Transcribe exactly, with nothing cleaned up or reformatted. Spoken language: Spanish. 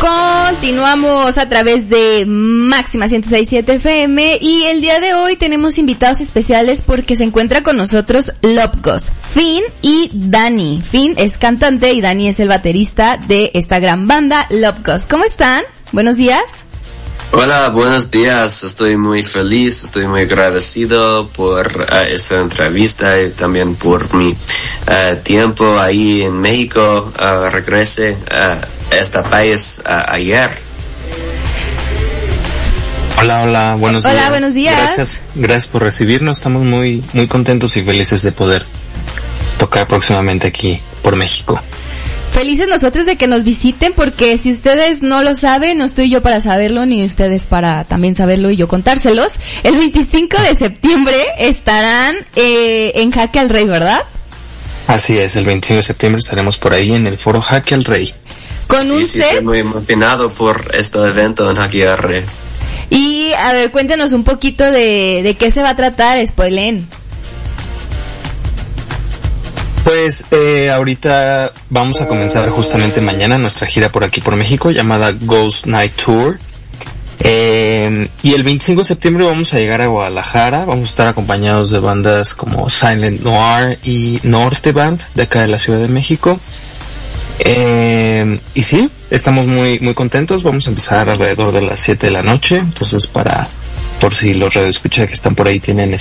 Continuamos a través de Máxima ciento seis punto siete F M y el día de hoy tenemos invitados especiales porque se encuentra con nosotros Lopgos, Finn y Dani. Finn es cantante y Dani es el baterista de esta gran banda Lopgos. ¿Cómo están? Buenos días. Hola, buenos días. Estoy muy feliz, estoy muy agradecido por uh, esta entrevista y también por mi uh, tiempo ahí en México. Uh, regresé a este país uh, ayer. Hola, hola, buenos hola, días. Hola, buenos días. Gracias, gracias por recibirnos. Estamos muy, muy contentos y felices de poder tocar próximamente aquí por México. Felices nosotros de que nos visiten porque si ustedes no lo saben, no estoy yo para saberlo ni ustedes para también saberlo y yo contárselos. El veinticinco de septiembre estarán eh, en Jaque al Rey, ¿verdad? Así es, el veinticinco de septiembre estaremos por ahí en el foro Jaque al Rey. Con sí, un sí, set. Estoy muy emocionado por este evento en Jaque al Rey. Y a ver, cuéntenos un poquito de, de qué se va a tratar, spoilen. Pues eh, ahorita vamos a comenzar justamente mañana nuestra gira por aquí por México llamada Ghost Night Tour. Eh, y el veinticinco de septiembre vamos a llegar a Guadalajara, vamos a estar acompañados de bandas como Silent Noir y Norte Band de acá de la Ciudad de México. Eh, y sí, estamos muy muy contentos, vamos a empezar alrededor de las siete de la noche, entonces para, por si los radioescuchas que están por ahí tienen